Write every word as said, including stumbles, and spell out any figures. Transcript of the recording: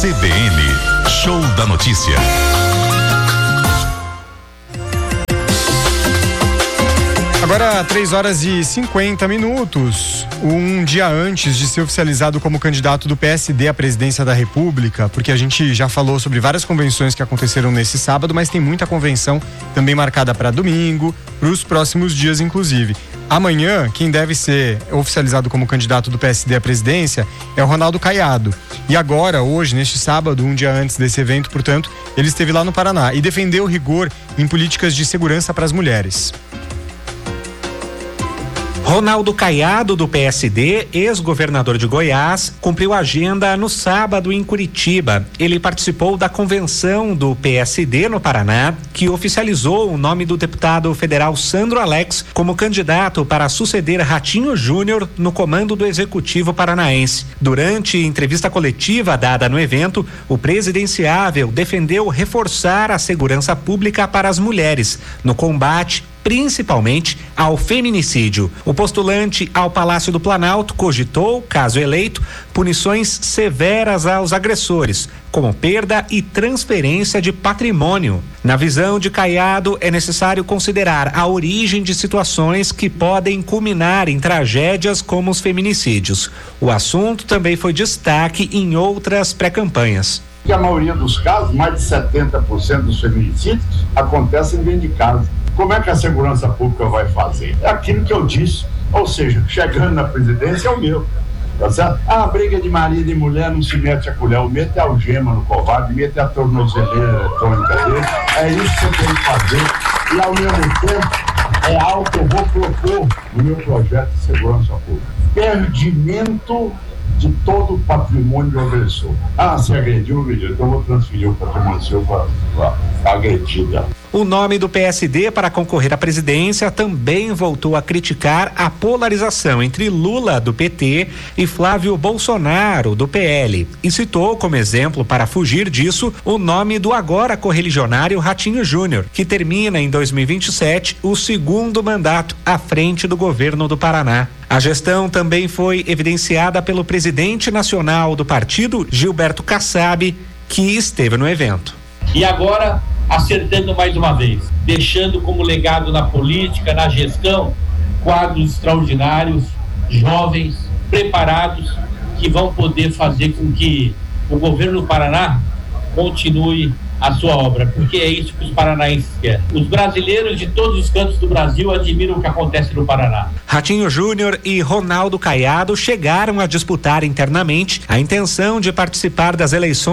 C B N, Show da Notícia. Agora, três horas e cinquenta minutos, um dia antes de ser oficializado como candidato do P S D à presidência da República, porque a gente já falou sobre várias convenções que aconteceram nesse sábado, mas tem muita convenção também marcada para domingo, para os próximos dias, inclusive. Amanhã, quem deve ser oficializado como candidato do P S D à presidência é o Ronaldo Caiado. E agora, hoje, neste sábado, um dia antes desse evento, portanto, ele esteve lá no Paraná e defendeu rigor em políticas de segurança para as mulheres. Ronaldo Caiado, do P S D, ex-governador de Goiás, cumpriu a agenda no sábado em Curitiba. Ele participou da convenção do P S D no Paraná, que oficializou o nome do deputado federal Sandro Alex como candidato para suceder Ratinho Júnior no comando do Executivo Paranaense. Durante entrevista coletiva dada no evento, o presidenciável defendeu reforçar a segurança pública para as mulheres no combate principalmente ao feminicídio. O postulante ao Palácio do Planalto cogitou, caso eleito, punições severas aos agressores, como perda e transferência de patrimônio. Na visão de Caiado, é necessário considerar a origem de situações que podem culminar em tragédias como os feminicídios. O assunto também foi destaque em outras pré-campanhas. Que a maioria dos casos, mais de setenta por cento dos feminicídios, acontecem dentro de casa. Como é que a segurança pública vai fazer? É aquilo que eu disse, ou seja, chegando na presidência é o meu, tá certo? Ah, a briga de marido e mulher não se mete a colher, mete a algema no covarde, mete a tornozeleira eletrônica dele, é isso que eu tenho que fazer, e ao mesmo tempo é algo que eu vou propor no meu projeto de segurança pública. Perdimento de todo o patrimônio do agressor. Ah, se agrediu, então eu vou transferir o patrimônio seu para a agredida. O nome do P S D para concorrer à presidência também voltou a criticar a polarização entre Lula, do P T, e Flávio Bolsonaro, do P L, e citou como exemplo, para fugir disso, o nome do agora correligionário Ratinho Júnior, que termina em dois mil e vinte e sete o segundo mandato à frente do governo do Paraná. A gestão também foi evidenciada pelo presidente nacional do partido, Gilberto Kassab, que esteve no evento. E agora, acertando mais uma vez, deixando como legado na política, na gestão, quadros extraordinários, jovens, preparados, que vão poder fazer com que o governo do Paraná continue a sua obra, porque é isso que os paranaenses querem. Os brasileiros de todos os cantos do Brasil admiram o que acontece no Paraná. Ratinho Júnior e Ronaldo Caiado chegaram a disputar internamente a intenção de participar das eleições